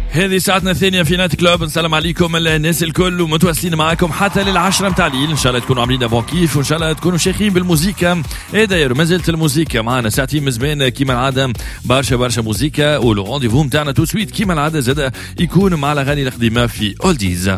هذه ساعتنا الثانية في نايت كلوب. نسلم عليكم الناس الكل ومتواصلين معاكم حتى لل10 متاع الليل. إن شاء الله تكونوا عاملين بون كيف وإن شاء الله تكونوا شيخين بالموسيقى. إيه داير ما زلت الموسيقى معنا ساعتين من زمان كيما العادة، برشا موسيقى ولو رونديفو متاعنا تو سويت كيما العادة زاد يكون مع الأغاني القديمة في أولديز.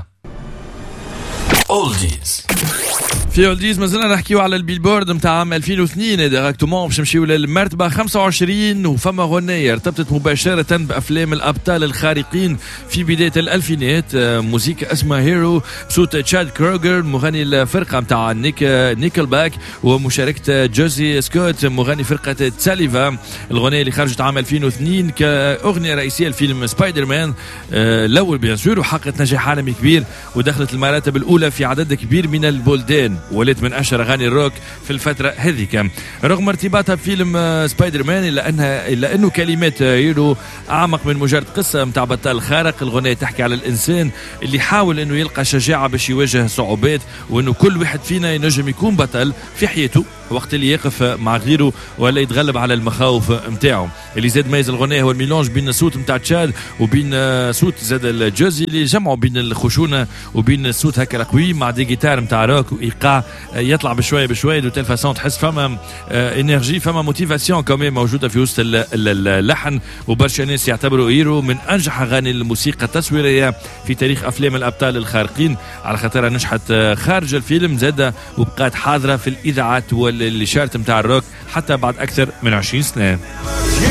في اولديز مازلنا نحكيو على البيلبورد متاع عام 2002 ديريكتومون باش نمشيو للمرتبه 25 وفما غنية ارتبطت مباشره بافلام الابطال الخارقين في بدايه الالفينات. موسيقى اسمها هيرو بصوت تشاد كروجر مغني الفرقه متاع نيكل باك ومشاركه جوزي سكوت مغني فرقه تساليفا. الغنية اللي خرجت عام 2002 كاغنيه رئيسيه لفيلم سبايدر مان الاول بيان سور، وحققت نجاح عالمي كبير ودخلت المراتب الاولى في عدد كبير من البلدان، ولات من اشهر اغاني الروك في الفتره هذيك. رغم ارتباطها بفيلم سبايدر مان الا انه كلمات هيرو اعمق من مجرد قصه متاع بطل خارق. الغنية تحكي على الانسان اللي حاول انه يلقى شجاعه باش يواجه صعوبات، وانه كل واحد فينا ينجم يكون بطل في حياته وقت اللي يقف مع غيره ولا يتغلب على المخاوف متاعه. اللي زاد ميز الغنية هو الميلونج بين الصوت متاع تشاد وبين صوت زاد الجوزي اللي جمعوا بين الخشونه وبين الصوت هكا القوي مع دي جيتار متاع روك وايقاع يطلع بشويه دو تيل فاسون تحس فما انرجي فما موتيفاسيون كمان موجوده في وسط اللحن. وبرشا ناس يعتبروا هيرو من انجح اغاني الموسيقى التصويريه في تاريخ افلام الابطال الخارقين، على خاطرها نجحت خارج الفيلم زاده وبقات حاضره في الاذاعات والاشارات متاع الروك حتى بعد اكثر من 20 سنه.